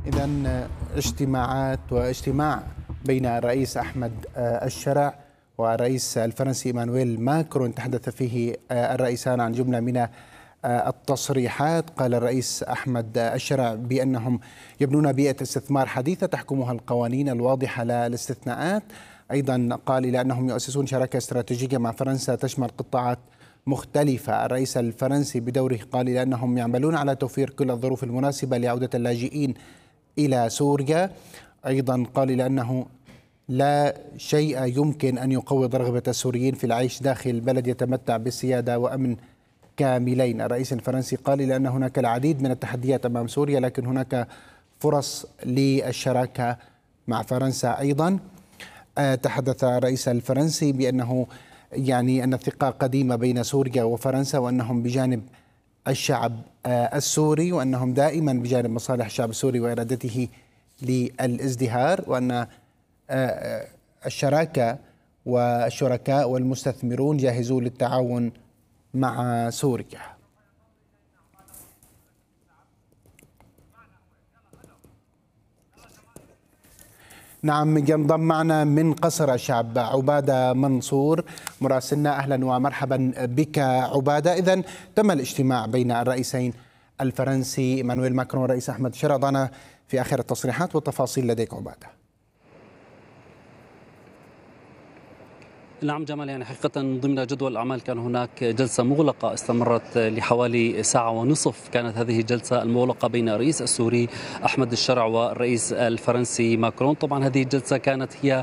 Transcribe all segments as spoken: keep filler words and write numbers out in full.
إذن اجتماعات واجتماع بين الرئيس أحمد الشرع والرئيس الفرنسي إيمانويل ماكرون تحدث فيه الرئيسان عن جملة من التصريحات. قال الرئيس أحمد الشرع بأنهم يبنون بيئة استثمار حديثة تحكمها القوانين الواضحة لا الاستثناءات. أيضا قال إلى أنهم يؤسسون شراكة استراتيجية مع فرنسا تشمل قطاعات مختلفة. الرئيس الفرنسي بدوره قال إلى أنهم يعملون على توفير كل الظروف المناسبة لعودة اللاجئين إلى سوريا. أيضا قال إلى أنه لا شيء يمكن أن يقوض رغبة السوريين في العيش داخل بلد يتمتع بالسيادة وأمن كاملين. الرئيس الفرنسي قال إلى أن هناك العديد من التحديات أمام سوريا لكن هناك فرص للشراكة مع فرنسا. أيضا تحدث الرئيس الفرنسي بأنه يعني أن الثقة قديمة بين سوريا وفرنسا وأنهم بجانب الشعب السوري وأنهم دائما بجانب مصالح الشعب السوري وإرادته للازدهار، وأن الشراكة والشركاء والمستثمرون جاهزون للتعاون مع سوريا. نعم، ينضم معنا من قصر الشعب عبادة منصور مراسلنا. أهلا ومرحبا بك عبادة. إذن تم الاجتماع بين الرئيسين الفرنسي إيمانويل ماكرون والرئيس أحمد الشرع. ضعنا في آخر التصريحات والتفاصيل لديك عبادة. نعم جمال، يعني حقيقة ضمن جدول الأعمال كان هناك جلسة مغلقة استمرت لحوالي ساعة ونصف. كانت هذه الجلسة المغلقة بين الرئيس السوري أحمد الشرع والرئيس الفرنسي ماكرون. طبعا هذه الجلسة كانت هي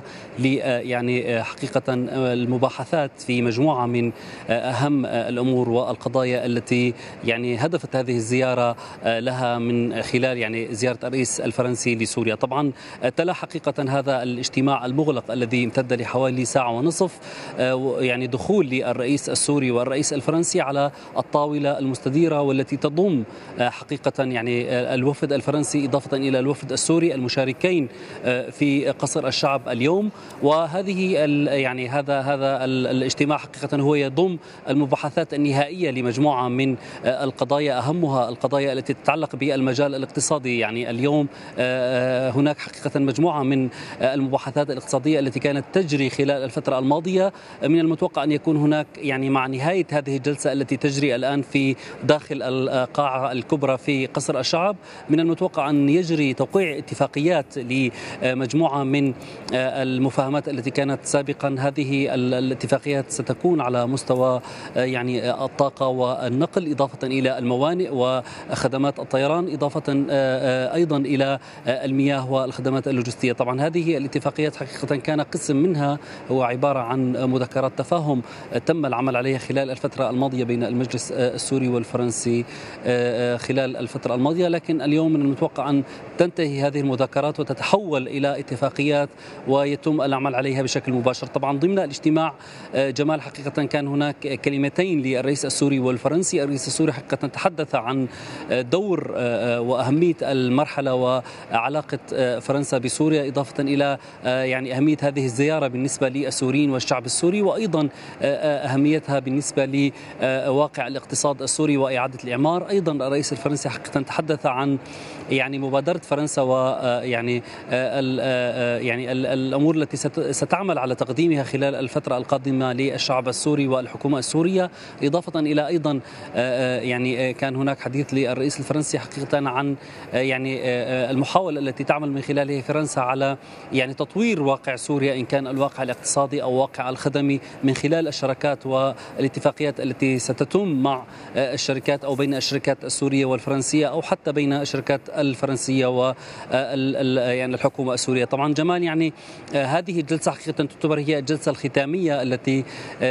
يعني حقيقة المباحثات في مجموعة من أهم الأمور والقضايا التي يعني هدفت هذه الزيارة لها من خلال يعني زيارة الرئيس الفرنسي لسوريا. طبعا تلا حقيقة هذا الاجتماع المغلق الذي امتد لحوالي ساعة ونصف يعني دخول للرئيس السوري والرئيس الفرنسي على الطاولة المستديرة والتي تضم حقيقة يعني الوفد الفرنسي إضافة إلى الوفد السوري المشاركين في قصر الشعب اليوم. وهذه يعني هذا هذا الاجتماع حقيقة هو يضم المباحثات النهائية لمجموعة من القضايا، أهمها القضايا التي تتعلق بالمجال الاقتصادي. يعني اليوم هناك حقيقة مجموعة من المباحثات الاقتصادية التي كانت تجري خلال الفترة الماضية. من المتوقع أن يكون هناك يعني مع نهاية هذه الجلسة التي تجري الآن في داخل القاعة الكبرى في قصر الشعب، من المتوقع أن يجري توقيع اتفاقيات لمجموعة من المفاهمات التي كانت سابقا. هذه الاتفاقيات ستكون على مستوى يعني الطاقة والنقل إضافة إلى الموانئ وخدمات الطيران إضافة أيضا إلى المياه والخدمات اللوجستية. طبعا هذه الاتفاقيات حقيقة كان قسم منها هو عبارة عن مذكرات تفاهم تم العمل عليها خلال الفترة الماضية بين المجلس السوري والفرنسي خلال الفترة الماضية، لكن اليوم من المتوقع أن تنتهي هذه المذكرات وتتحول إلى اتفاقيات ويتم العمل عليها بشكل مباشر. طبعا ضمن الاجتماع جمال حقيقة كان هناك كلمتين للرئيس السوري والفرنسي. الرئيس السوري حقيقة تحدث عن دور وأهمية المرحلة وعلاقة فرنسا بسوريا إضافة إلى يعني أهمية هذه الزيارة بالنسبة للسوريين والشعب السوري، وأيضا أهميتها بالنسبة لواقع الاقتصاد السوري وإعادة الإعمار. أيضا الرئيس الفرنسي حقيقة تحدث عن يعني مبادرة فرنسا ويعني يعني الأمور التي ستعمل على تقديمها خلال الفترة القادمة للشعب السوري والحكومة السورية، إضافة إلى أيضا يعني كان هناك حديث للرئيس الفرنسي حقيقة عن يعني المحاولة التي تعمل من خلالها فرنسا على يعني تطوير واقع سوريا، إن كان الواقع الاقتصادي أو واقع الخدمي، من خلال الشراكات والاتفاقيات التي ستتم مع الشركات أو بين الشركات السورية والفرنسية أو حتى بين الشركات الفرنسية و يعني الحكومة السورية. طبعا جمال يعني هذه الجلسة حقيقة تعتبر هي الجلسة الختامية التي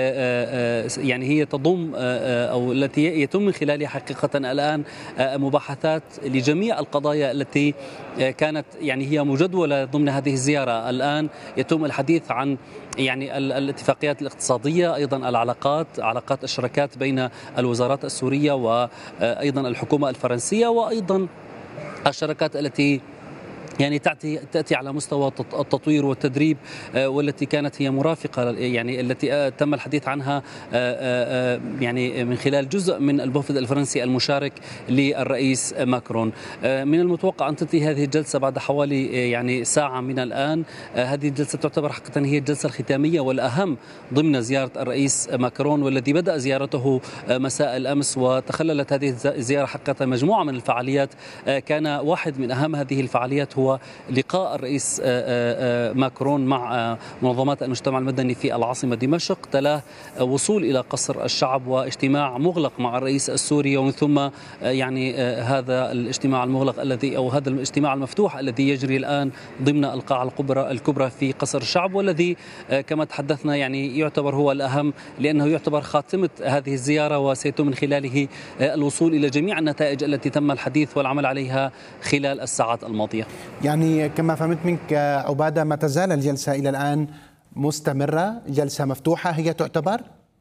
يعني هي تضم أو التي يتم من خلالها حقيقة الآن مباحثات لجميع القضايا التي كانت يعني هي مجدولة ضمن هذه الزيارة. الآن يتم الحديث عن يعني الاتفاقيات الاقتصادية، أيضا العلاقات علاقات الشراكات بين الوزارات السورية وأيضا الحكومة الفرنسية، وأيضا الشراكات التي يعني تأتي تأتي على مستوى التطوير والتدريب، والتي كانت هي مرافقة، يعني التي تم الحديث عنها يعني من خلال جزء من الوفد الفرنسي المشارك للرئيس ماكرون. من المتوقع أن تنتهي هذه الجلسة بعد حوالي يعني ساعة من الآن. هذه الجلسة تعتبر حقيقة هي الجلسة الختامية والأهم ضمن زيارة الرئيس ماكرون، والذي بدأ زيارته مساء الأمس، وتخللت هذه الزيارة حقيقة مجموعة من الفعاليات. كان واحد من أهم هذه الفعاليات هو لقاء الرئيس ماكرون مع منظمات المجتمع المدني في العاصمة دمشق، تلاه وصول إلى قصر الشعب واجتماع مغلق مع الرئيس السوري، ومن ثم يعني هذا الاجتماع المغلق الذي أو هذا الاجتماع المفتوح الذي يجري الآن ضمن القاعة الكبرى الكبرى في قصر الشعب، والذي كما تحدثنا يعني يعتبر هو الأهم، لأنه يعتبر خاتمة هذه الزيارة، وسيتم من خلاله الوصول إلى جميع النتائج التي تم الحديث والعمل عليها خلال الساعات الماضية. يعني كما فهمت منك عبادة، ما تزال الجلسة إلى الآن مستمرة، جلسة مفتوحة هي تعتبر؟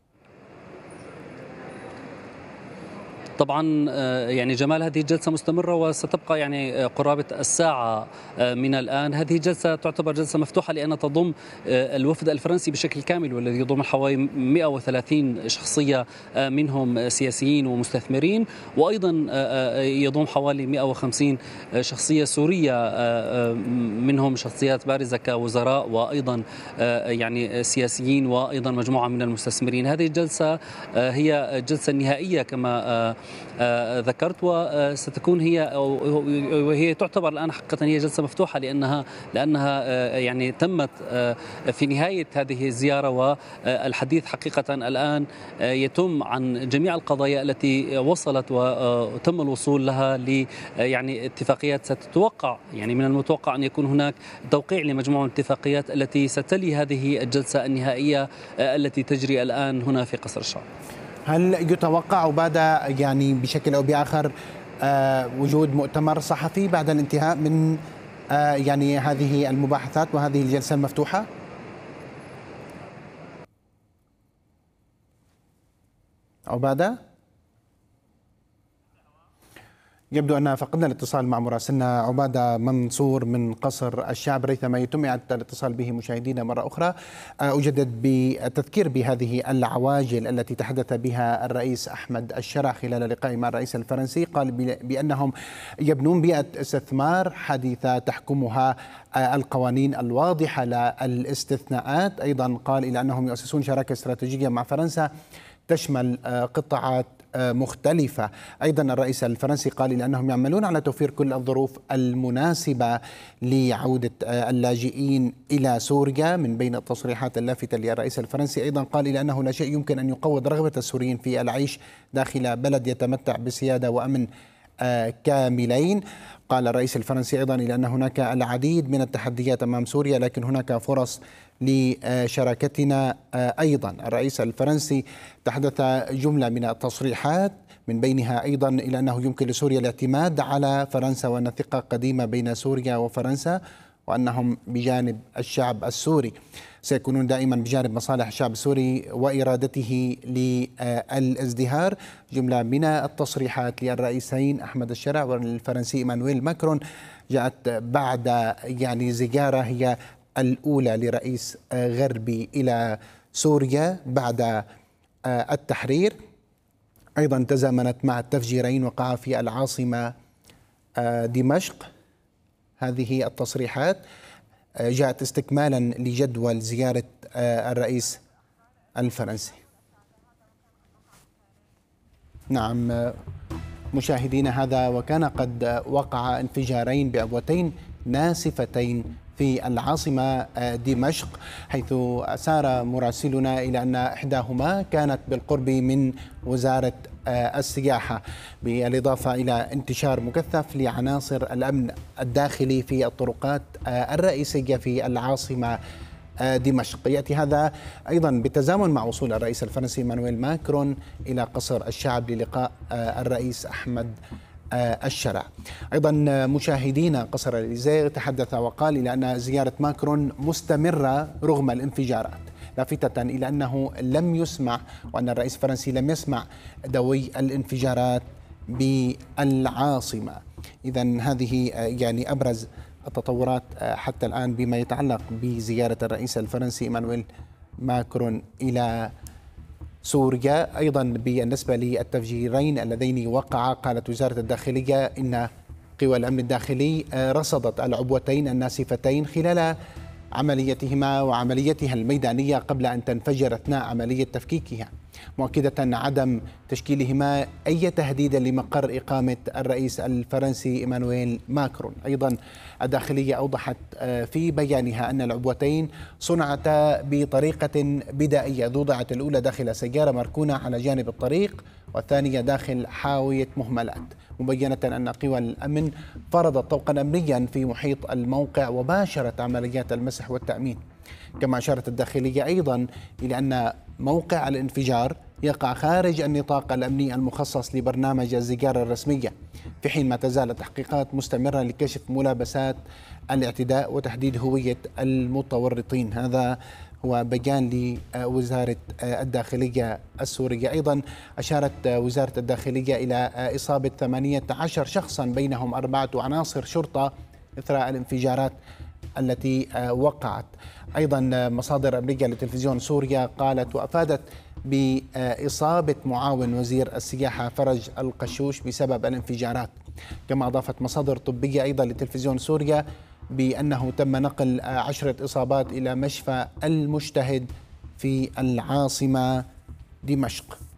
طبعا يعني جمال هذه الجلسة مستمرة وستبقى يعني قرابة الساعة من الآن. هذه الجلسة تعتبر جلسة مفتوحة لأنها تضم الوفد الفرنسي بشكل كامل، والذي يضم حوالي مئة وثلاثين شخصية، منهم سياسيين ومستثمرين، وأيضا يضم حوالي مئة وخمسين شخصية سورية، منهم شخصيات بارزة كوزراء وأيضا يعني سياسيين وأيضا مجموعة من المستثمرين. هذه الجلسة هي جلسة نهائية كما ذكرت، وستكون هي وهي تعتبر الآن حقيقة هي جلسة مفتوحة لأنها لأنها يعني تمت في نهاية هذه الزيارة، والحديث حقيقة الآن يتم عن جميع القضايا التي وصلت وتم الوصول لها ل يعني اتفاقيات ستتوقع. يعني من المتوقع أن يكون هناك توقيع لمجموعة من الاتفاقيات التي ستلي هذه الجلسة النهائية التي تجري الآن هنا في قصر الشعب. هل يتوقع عبادة يعني بشكل أو بآخر وجود مؤتمر صحفي بعد الانتهاء من يعني هذه المباحثات وهذه الجلسة المفتوحة؟ عبادة؟ يبدو أن فقدنا الاتصال مع مراسلنا عبادة منصور من قصر الشعب. ريثما يتم إعادة الاتصال به مشاهدينا مرة أخرى. أجدد بالتذكير بهذه العواجل التي تحدث بها الرئيس أحمد الشرع خلال لقائه مع الرئيس الفرنسي. قال بأنهم يبنون بيئة استثمار حديثة تحكمها القوانين الواضحة للاستثناءات. أيضا قال إلى أنهم يؤسسون شراكة استراتيجية مع فرنسا تشمل قطاعات مختلفة. أيضا الرئيس الفرنسي قال إن أنهم يعملون على توفير كل الظروف المناسبة لعودة اللاجئين إلى سوريا. من بين التصريحات اللافتة للرئيس الفرنسي أيضا قال إلى أنه لا شيء يمكن أن يقوض رغبة السوريين في العيش داخل بلد يتمتع بسيادة وأمن كاملين. قال الرئيس الفرنسي أيضا إلى أن هناك العديد من التحديات أمام سوريا لكن هناك فرص لشراكتنا. أيضا الرئيس الفرنسي تحدث جملة من التصريحات من بينها أيضا إلى أنه يمكن لسوريا الاعتماد على فرنسا وأن الثقة قديمة بين سوريا وفرنسا وأنهم بجانب الشعب السوري سيكونون دائما بجانب مصالح الشعب السوري وإرادته للازدهار. جملة من التصريحات للرئيسين أحمد الشرع والفرنسي إيمانويل ماكرون جاءت بعد يعني زيارة هي الأولى لرئيس غربي إلى سوريا بعد التحرير. أيضا تزامنت مع التفجيرين وقع في العاصمة دمشق. هذه التصريحات جاءت استكمالا لجدول زيارة الرئيس الفرنسي. نعم مشاهدينا، هذا وكان قد وقع انفجارين بعبوتين ناسفتين في العاصمة دمشق، حيث أشار مراسلنا إلى أن إحداهما كانت بالقرب من وزارة السياحة، بالإضافة إلى انتشار مكثف لعناصر الأمن الداخلي في الطرقات الرئيسية في العاصمة دمشق. يأتي هذا أيضا بالتزامن مع وصول الرئيس الفرنسي إيمانويل ماكرون إلى قصر الشعب للقاء الرئيس أحمد الشرع. أيضا مشاهدينا، قصر الإليزيه تحدث وقال إلى أن زيارة ماكرون مستمرة رغم الانفجارات، لافتة إلى أنه لم يسمع وأن الرئيس الفرنسي لم يسمع دوي الانفجارات بالعاصمة. إذا هذه يعني أبرز التطورات حتى الآن بما يتعلق بزيارة الرئيس الفرنسي إيمانويل ماكرون إلى سوريا. أيضا بالنسبة للتفجيرين اللذين وقعا، قالت وزارة الداخلية إن قوى الأمن الداخلي رصدت العبوتين الناسفتين خلال عمليتهما وعمليتها الميدانية قبل أن تنفجر أثناء عملية تفكيكها، مؤكدة عدم تشكيلهما أي تهديد لمقر إقامة الرئيس الفرنسي إيمانويل ماكرون. أيضا الداخلية أوضحت في بيانها أن العبوتين صنعتا بطريقة بدائية، وضعت الأولى داخل سيارة مركونة على جانب الطريق والثانية داخل حاوية مهملات، مبينة أن قوى الأمن فرضت طوقا أمنيا في محيط الموقع وباشرت عمليات المسح والتأمين. كما أشارت الداخلية أيضا إلى أن موقع الانفجار يقع خارج النطاق الأمني المخصص لبرنامج الزجار الرسمية، في حين ما تزال التحقيقات مستمرة لكشف ملابسات الاعتداء وتحديد هوية المتورطين. هذا هو بيان لوزارة الداخلية السورية. أيضا أشارت وزارة الداخلية إلى إصابة ثمانية عشر شخصا بينهم أربعة عناصر شرطة إثر الانفجارات التي وقعت. أيضا مصادر أمنية لتلفزيون سوريا قالت وأفادت بإصابة معاون وزير السياحة فرج القشوش بسبب الانفجارات. كما أضافت مصادر طبية أيضا لتلفزيون سوريا بأنه تم نقل عشرة إصابات إلى مشفى المجتهد في العاصمة دمشق.